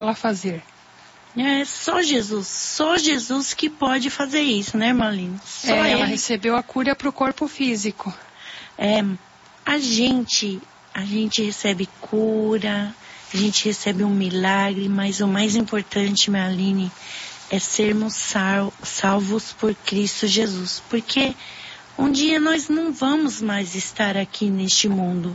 ela fazer. É só Jesus que pode fazer isso, né, Marlene? Só ela recebeu a cura para o corpo físico. A gente recebe cura, a gente recebe um milagre, mas o mais importante, Marlene, é sermos salvos por Cristo Jesus. Porque um dia nós não vamos mais estar aqui neste mundo.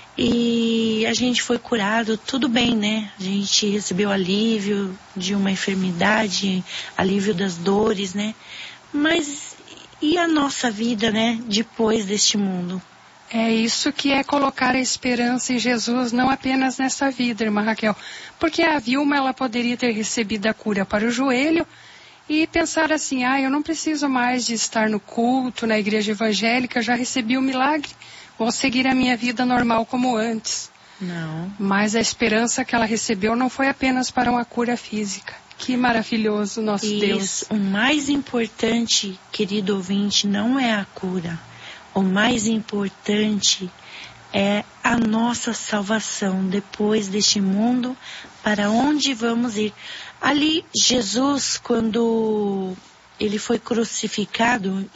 E a gente foi curado, tudo bem, né? A gente recebeu alívio de uma enfermidade, alívio das dores, né? Mas e a nossa vida, né? Depois deste mundo? É isso que é colocar a esperança em Jesus, não apenas nessa vida, irmã Raquel. Porque a Vilma, ela poderia ter recebido a cura para o joelho e pensar assim, eu não preciso mais de estar no culto, na igreja evangélica, já recebi o milagre. Vou seguir a minha vida normal como antes. Não. Mas a esperança que ela recebeu não foi apenas para uma cura física. Que maravilhoso, nosso Deus. O mais importante, querido ouvinte, não é a cura. O mais importante é a nossa salvação depois deste mundo, para onde vamos ir. Ali, Jesus, quando ele foi crucificado,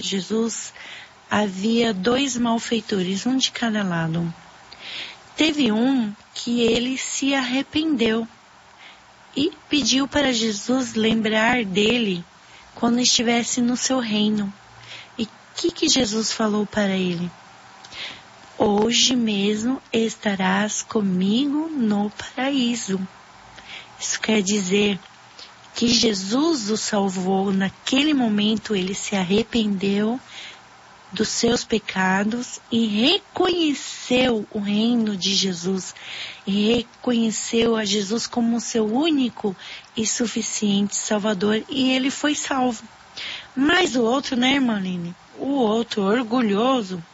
havia 2 malfeitores, um de cada lado. Teve um que ele se arrependeu e pediu para Jesus lembrar dele quando estivesse no seu reino. E o que Jesus falou para ele? Hoje mesmo estarás comigo no paraíso. Isso quer dizer que Jesus o salvou. Naquele momento ele se arrependeu dos seus pecados e reconheceu o reino de Jesus, e reconheceu a Jesus como seu único e suficiente Salvador, e ele foi salvo. Mas o outro, né, irmã Aline? O outro, orgulhoso,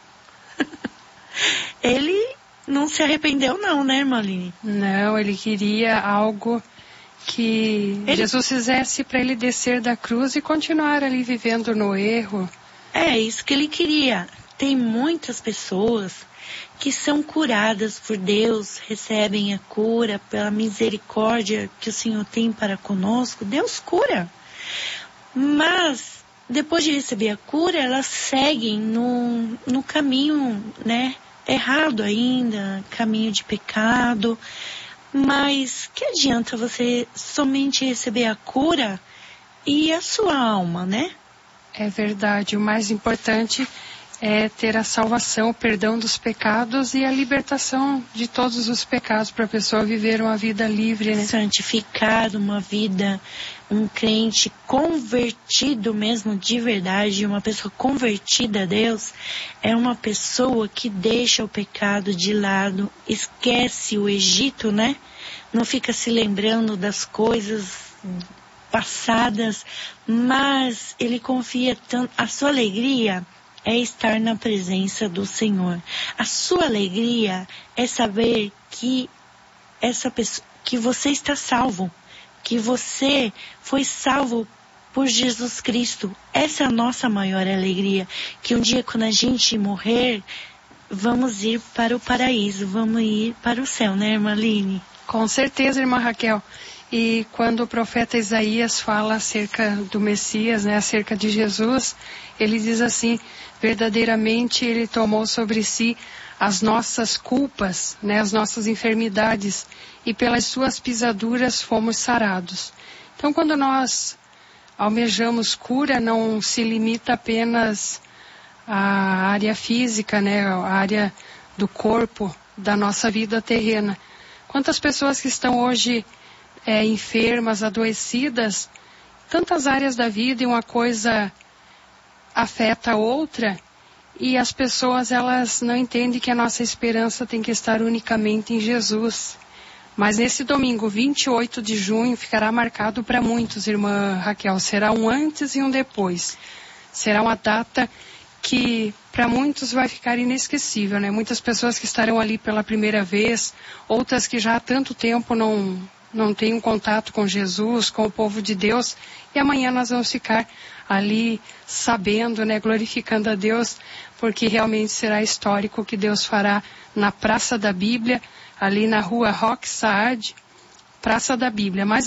ele não se arrependeu não, né, irmã Aline? Não, ele queria algo que Jesus fizesse para ele descer da cruz e continuar ali vivendo no erro. É isso que ele queria. Tem muitas pessoas que são curadas por Deus, recebem a cura pela misericórdia que o Senhor tem para conosco. Deus cura. Mas, depois de receber a cura, elas seguem no caminho, né, errado ainda, caminho de pecado. Mas que adianta você somente receber a cura e a sua alma, né? É verdade, o mais importante é ter a salvação, o perdão dos pecados e a libertação de todos os pecados para a pessoa viver uma vida livre, né? Santificado, uma vida, um crente convertido mesmo de verdade, uma pessoa convertida a Deus, é uma pessoa que deixa o pecado de lado, esquece o Egito, né? Não fica se lembrando das coisas passadas, mas ele confia tanto. A sua alegria é estar na presença do Senhor. A sua alegria é saber que que você está salvo, que você foi salvo por Jesus Cristo. Essa é a nossa maior alegria, que um dia quando a gente morrer, vamos ir para o paraíso, vamos ir para o céu, né, irmã Aline? Com certeza, irmã Raquel. E quando o profeta Isaías fala acerca do Messias, né, acerca de Jesus, ele diz assim, verdadeiramente ele tomou sobre si as nossas culpas, né, as nossas enfermidades, e pelas suas pisaduras fomos sarados. Então, quando nós almejamos cura, não se limita apenas à área física, né, à área do corpo, da nossa vida terrena. Quantas pessoas que estão hoje enfermas, adoecidas, tantas áreas da vida e uma coisa afeta a outra, e as pessoas elas não entendem que a nossa esperança tem que estar unicamente em Jesus. Mas nesse domingo, 28 de junho, ficará marcado para muitos, irmã Raquel. Será um antes e um depois. Será uma data que para muitos vai ficar inesquecível, né? Muitas pessoas que estarão ali pela primeira vez, outras que já há tanto tempo não têm um contato com Jesus, com o povo de Deus, e amanhã nós vamos ficar ali sabendo, né, glorificando a Deus, porque realmente será histórico o que Deus fará na Praça da Bíblia, ali na rua Roque Saad, Praça da Bíblia. Mas